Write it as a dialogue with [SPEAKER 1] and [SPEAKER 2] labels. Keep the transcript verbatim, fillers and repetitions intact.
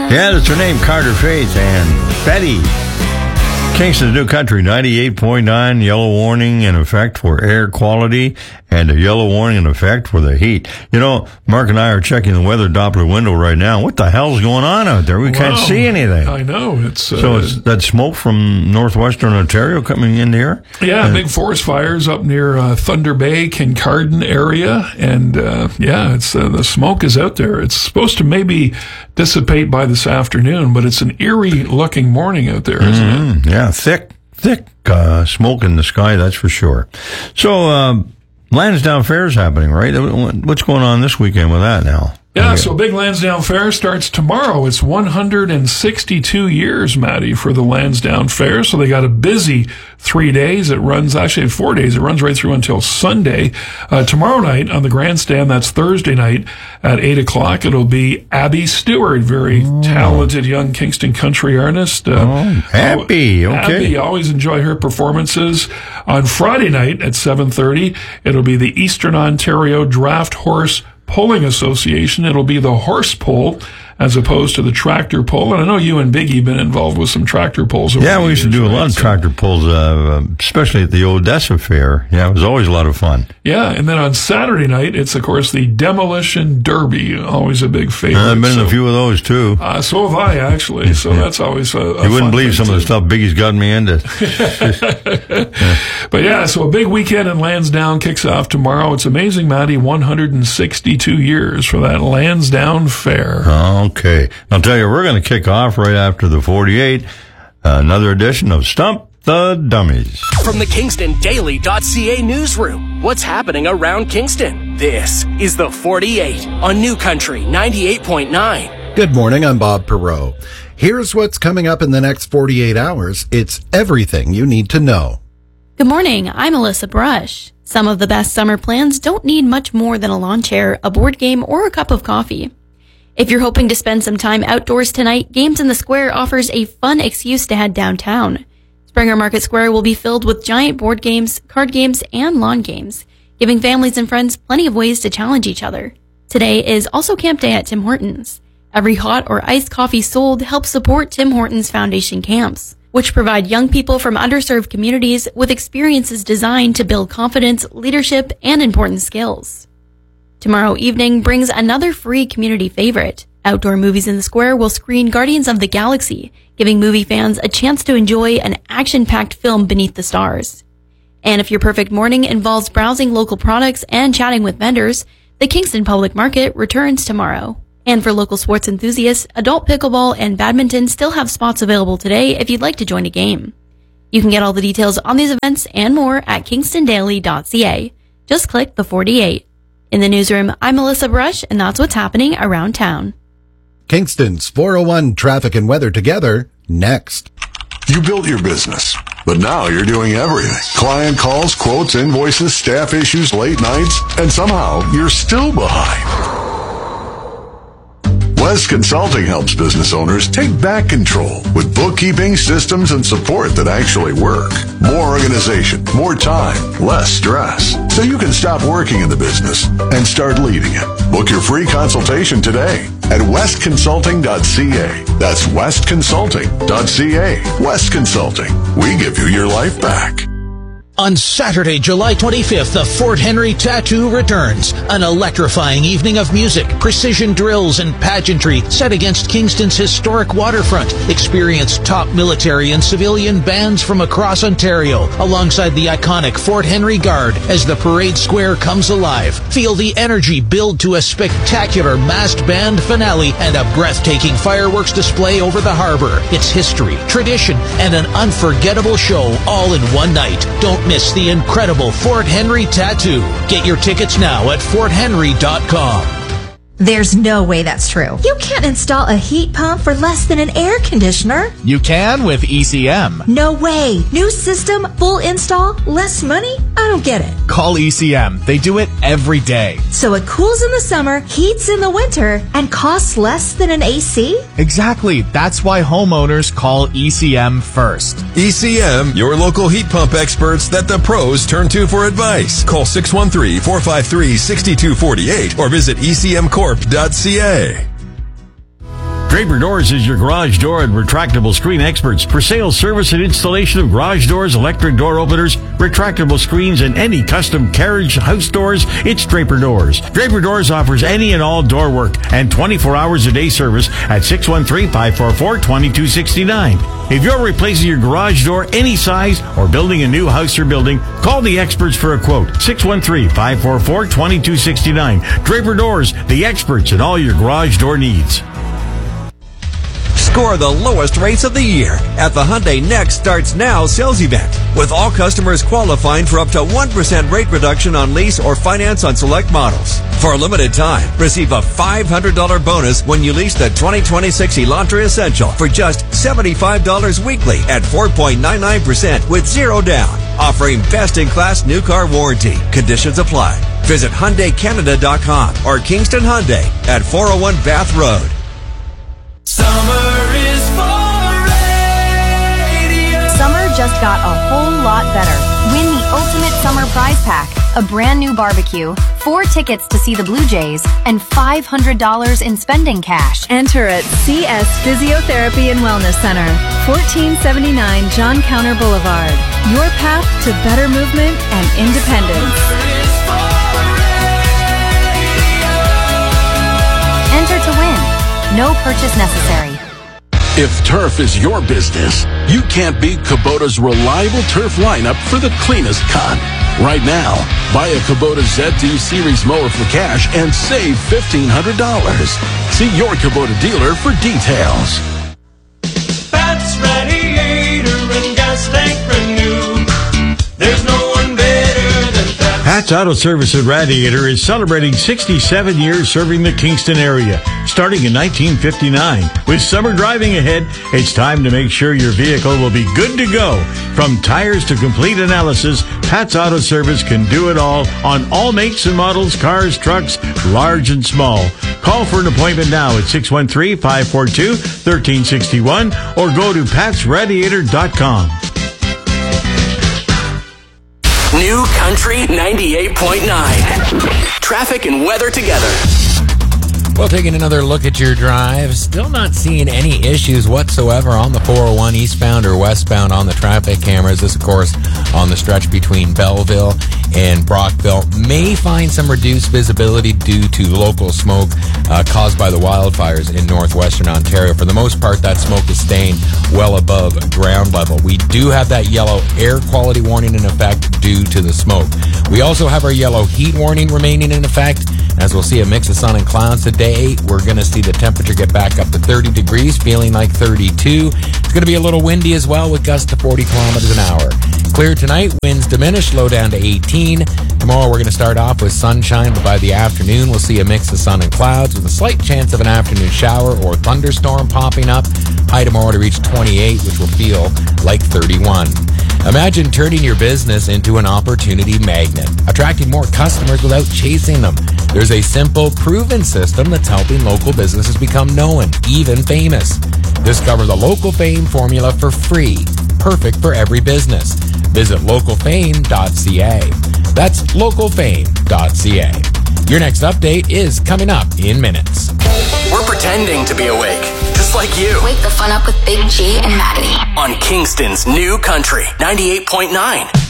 [SPEAKER 1] Yeah, that's her name, Carter Faith and Betty. Kingston's New Country, ninety-eight point nine, yellow warning in effect for air quality and a yellow warning in effect for the heat. You know, Mark and I are checking the weather Doppler window right now. What the hell's going on out there? We wow. can't see anything.
[SPEAKER 2] I know. It's uh,
[SPEAKER 1] So it's that smoke from northwestern Ontario coming in here?
[SPEAKER 2] Yeah,
[SPEAKER 1] uh,
[SPEAKER 2] big forest fires up near uh, Thunder Bay, Kincardine area. And, uh, yeah, it's uh, the smoke is out there. It's supposed to maybe dissipate by this afternoon, but it's an eerie-looking morning out there, isn't
[SPEAKER 1] mm-hmm.
[SPEAKER 2] it?
[SPEAKER 1] Yeah, thick, thick uh, smoke in the sky, that's for sure. So, um, Lansdowne Fair is happening, right? What's going on this weekend with that now?
[SPEAKER 2] Yeah, so Big Lansdowne Fair starts tomorrow. It's one hundred sixty-two years, Maddie, for the Lansdowne Fair. So they got a busy three days. It runs, actually four days. It runs right through until Sunday. Uh, tomorrow night on the grandstand, that's Thursday night at eight o'clock, it'll be Abby Stewart, very oh. talented young Kingston country artist. Uh,
[SPEAKER 1] oh, Abby, okay.
[SPEAKER 2] Abby, always enjoy her performances. On Friday night at seven thirty, it'll be the Eastern Ontario Draft Horse Pulling Association. It'll be the horse pull as opposed to the tractor pull. And I know you and Biggie been involved with some tractor pulls. Over
[SPEAKER 1] yeah, we used to do
[SPEAKER 2] right?
[SPEAKER 1] a lot of
[SPEAKER 2] so,
[SPEAKER 1] tractor pulls, uh, especially at the Odessa Fair. Yeah, it was always a lot of fun.
[SPEAKER 2] Yeah, and then on Saturday night, it's, of course, the Demolition Derby. Always a big favorite.
[SPEAKER 1] Uh, I've been
[SPEAKER 2] so,
[SPEAKER 1] in a few of those, too.
[SPEAKER 2] Uh, so have I, actually. So yeah. that's always a, a
[SPEAKER 1] You wouldn't believe some
[SPEAKER 2] too.
[SPEAKER 1] of the stuff Biggie's gotten me into.
[SPEAKER 2] yeah. But yeah, so a big weekend in Lansdowne kicks off tomorrow. It's amazing, Maddie, one hundred sixty-two years for that Lansdowne Fair.
[SPEAKER 1] Okay. I'll tell you, we're going to kick off right after the forty-eight, uh, another edition of Stump the Dummies.
[SPEAKER 3] From the Kingston Daily dot C A newsroom, what's happening around Kingston? This is the forty-eight on New Country ninety-eight point nine.
[SPEAKER 4] Good morning, I'm Bob Perot. Here's what's coming up in the next forty-eight hours. It's everything you need to know.
[SPEAKER 5] Good morning, I'm Alyssa Brush. Some of the best summer plans don't need much more than a lawn chair, a board game, or a cup of coffee. If you're hoping to spend some time outdoors tonight, Games in the Square offers a fun excuse to head downtown. Springer Market Square will be filled with giant board games, card games, and lawn games, giving families and friends plenty of ways to challenge each other. Today is also Camp Day at Tim Hortons. Every hot or iced coffee sold helps support Tim Hortons Foundation camps, which provide young people from underserved communities with experiences designed to build confidence, leadership, and important skills. Tomorrow evening brings another free community favorite. Outdoor Movies in the Square will screen Guardians of the Galaxy, giving movie fans a chance to enjoy an action-packed film beneath the stars. And if your perfect morning involves browsing local products and chatting with vendors, the Kingston Public Market returns tomorrow. And for local sports enthusiasts, adult pickleball and badminton still have spots available today if you'd like to join a game. You can get all the details on these events and more at kingston daily dot c a. Just click the forty-eight. In the newsroom, I'm Melissa Brush, and that's what's happening around town.
[SPEAKER 4] Kingston's four oh one Traffic and Weather together, next.
[SPEAKER 6] You built your business, but now you're doing everything. Client calls, quotes, invoices, staff issues, late nights, and somehow you're still behind. West Consulting helps business owners take back control with bookkeeping, systems, and support that actually work. More organization, more time, less stress. So you can stop working in the business and start leading it. Book your free consultation today at west consulting dot c a. That's west consulting dot c a. West Consulting. We give you your life back.
[SPEAKER 7] On Saturday, July twenty-fifth, the Fort Henry Tattoo returns. An electrifying evening of music, precision drills, and pageantry set against Kingston's historic waterfront. Experience top military and civilian bands from across Ontario, alongside the iconic Fort Henry Guard as the parade square comes alive. Feel the energy build to a spectacular masked band finale and a breathtaking fireworks display over the harbor. It's history, tradition, and an unforgettable show all in one night. Don't miss the incredible Fort Henry Tattoo. Get your tickets now at fort henry dot com.
[SPEAKER 8] There's no way that's true. You can't install a heat pump for less than an air conditioner.
[SPEAKER 9] You can with E C M.
[SPEAKER 8] No way. New system, full install, less money? I don't get it.
[SPEAKER 9] Call E C M. They do it every day.
[SPEAKER 8] So it cools in the summer, heats in the winter, and costs less than an A C?
[SPEAKER 9] Exactly. That's why homeowners call E C M first.
[SPEAKER 10] E C M, your local heat pump experts that the pros turn to for advice. Call six one three, four five three, six two four eight or visit e c m corp dot c a.
[SPEAKER 1] Draper Doors is your garage door and retractable screen experts. For sales, service, and installation of garage doors, electric door openers, retractable screens, and any custom carriage house doors, it's Draper Doors. Draper Doors offers any and all door work and twenty-four hours a day service at six one three, five four four, two two six nine. If you're replacing your garage door any size or building a new house or building, call the experts for a quote. six one three, five four four, two two six nine. Draper Doors, the experts in all your garage door needs.
[SPEAKER 11] Score the lowest rates of the year at the Hyundai Next Starts Now sales event, with all customers qualifying for up to one percent rate reduction on lease or finance on select models. For a limited time, receive a five hundred dollars bonus when you lease the twenty twenty-six Elantra Essential for just seventy-five dollars weekly at four point nine nine percent with zero down. Offering best-in-class new car warranty. Conditions apply. Visit Hyundai Canada dot com or Kingston Hyundai at four oh one Bath Road.
[SPEAKER 12] Summer is for radio.
[SPEAKER 13] Summer just got a whole lot better. Win the ultimate summer prize pack, a brand new barbecue, four tickets to see the Blue Jays, and five hundred dollars in spending cash.
[SPEAKER 14] Enter at C S Physiotherapy and Wellness Center, fourteen seventy-nine John Counter Boulevard. Your path to better movement and independence.
[SPEAKER 13] Enter to win. No purchase necessary.
[SPEAKER 15] If turf is your business, you can't beat Kubota's reliable turf lineup for the cleanest cut. Right now, buy a Kubota Z two Series mower for cash and save fifteen hundred dollars. See your Kubota dealer for details.
[SPEAKER 12] Pat's Radiator and Gas Tank Renew. There's no one better than Pat's.
[SPEAKER 1] Pat's Auto Service at Radiator is celebrating sixty-seven years serving the Kingston area, starting in nineteen fifty-nine. With summer driving ahead, it's time to make sure your vehicle will be good to go. From tires to complete analysis, Pat's Auto Service can do it all on all makes and models, cars, trucks, large and small. Call for an appointment now at six one three, five four two, one three six one or go to pats radiator dot com.
[SPEAKER 3] New Country ninety-eight point nine. Traffic and weather together.
[SPEAKER 16] Well, taking another look at your drive, still not seeing any issues whatsoever on the four oh one eastbound or westbound on the traffic cameras. This, of course, on the stretch between Belleville and Brockville. May find some reduced visibility due to local smoke uh, caused by the wildfires in northwestern Ontario. For the most part, that smoke is staying well above ground level. We do have that yellow air quality warning in effect due to the smoke. We also have our yellow heat warning remaining in effect. As we'll see a mix of sun and clouds today, we're going to see the temperature get back up to thirty degrees, feeling like thirty-two. It's going to be a little windy as well with gusts to forty kilometers an hour. Clear tonight, winds diminish, low down to eighteen. Tomorrow we're going to start off with sunshine, but by the afternoon we'll see a mix of sun and clouds with a slight chance of an afternoon shower or thunderstorm popping up. High tomorrow to reach twenty-eight, which will feel like thirty-one. Imagine turning your business into an opportunity magnet, attracting more customers without chasing them. There's a simple, proven system that's helping local businesses become known, even famous. Discover the Local Fame formula for free, perfect for every business. Visit local fame dot c a. That's local fame dot c a. Your next update is coming up in minutes.
[SPEAKER 3] We're pretending to be awake, just like you.
[SPEAKER 17] Wake the fun up with Big G and Maddie.
[SPEAKER 3] On Kingston's New Country ninety-eight point nine.